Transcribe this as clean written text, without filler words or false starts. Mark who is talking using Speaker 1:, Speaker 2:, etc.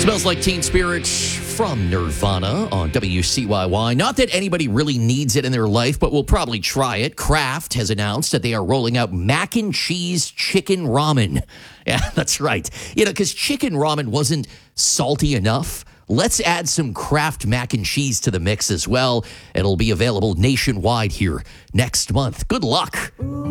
Speaker 1: Smells Like Teen Spirit from Nirvana on WCYY. Not that anybody really needs it in their life, but we'll probably try it. Kraft has announced that they are rolling out mac and cheese chicken ramen. Yeah, that's right. Because chicken ramen wasn't salty enough. Let's add some Kraft mac and cheese to the mix as well. It'll be available nationwide here next month. Good luck.